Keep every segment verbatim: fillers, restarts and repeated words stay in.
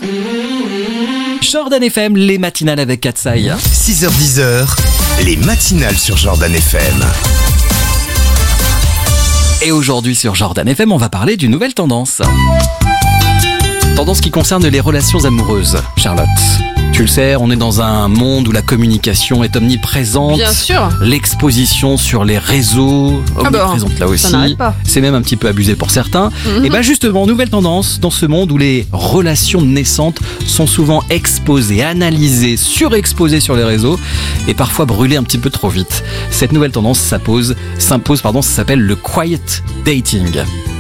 Jordan F M, les matinales avec Katsai. six heures dix, les matinales sur Jordan F M. Et aujourd'hui sur Jordan F M, on va parler d'une nouvelle tendance. Tendance qui concerne les relations amoureuses, Charlotte. Tu le sais, on est dans un monde où la communication est omniprésente. Bien sûr. L'exposition sur les réseaux, omniprésente ah bah, là aussi. Ça n'arrête pas. C'est même un petit peu abusé pour certains. Mm-hmm. Et bien justement, nouvelle tendance dans ce monde où les relations naissantes sont souvent exposées, analysées, surexposées sur les réseaux et parfois brûlées un petit peu trop vite. Cette nouvelle tendance s'impose, s'impose pardon, ça s'appelle le quiet dating.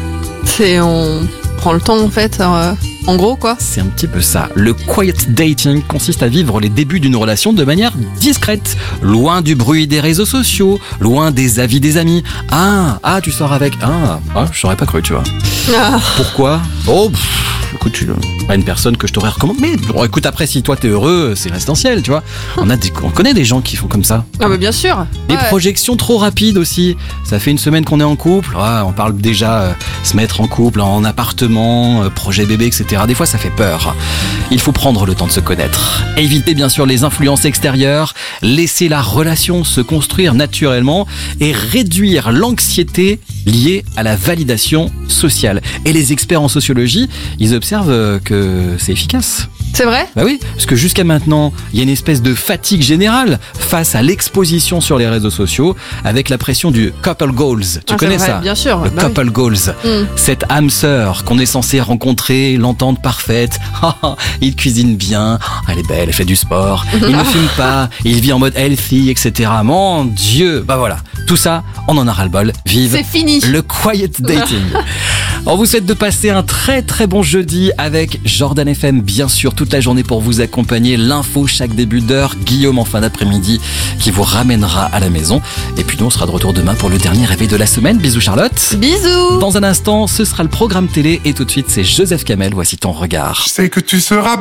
C'est on prend le temps en fait. Euh... En gros, quoi. C'est un petit peu ça. Le quiet dating consiste à vivre les débuts d'une relation de manière discrète, loin du bruit des réseaux sociaux, loin des avis des amis. Ah, ah, tu sors avec. Ah, ah je t'aurais pas cru, tu vois. Ah. Pourquoi ? Oh, pff, écoute, tu pas une personne que je t'aurais recommandé. Mais bon, écoute, après, si toi t'es heureux, c'est l'essentiel, tu vois. On a des, on connaît des gens qui font comme ça. Ah, bah bien sûr. Les ouais. projections trop rapides aussi. Ça fait une semaine qu'on est en couple. Ouais, on parle déjà euh, se mettre en couple, en appartement, euh, projet bébé, et cetera. Des fois, ça fait peur. Il faut prendre le temps de se connaître. Éviter bien sûr les influences extérieures, laisser la relation se construire naturellement et réduire l'anxiété liée à la validation sociale. Et les experts en sociologie, ils observent que c'est efficace. C'est vrai ? Bah oui, parce que jusqu'à maintenant, il y a une espèce de fatigue générale face à l'exposition sur les réseaux sociaux avec la pression du couple goals. Tu ah, connais vrai, ça ? Bien sûr. Le bah couple oui. goals. Mm. Cette âme sœur qu'on est censé rencontrer, l'entente parfaite. Il cuisine bien, elle est belle, elle fait du sport, il ne fume pas, il vit en mode healthy, et cetera. Mon Dieu, bah voilà. Tout ça, on en a ras-le-bol. Vive C'est fini. le quiet dating. On vous souhaite de passer un très très bon jeudi avec Jordan F M, bien sûr, toute la journée pour vous accompagner. L'info chaque début d'heure, Guillaume en fin d'après-midi qui vous ramènera à la maison. Et puis nous, on sera de retour demain pour le dernier réveil de la semaine. Bisous Charlotte. Bisous. Dans un instant, ce sera le programme télé et tout de suite, c'est Joseph Kamel. Voici ton regard. Je sais que tu seras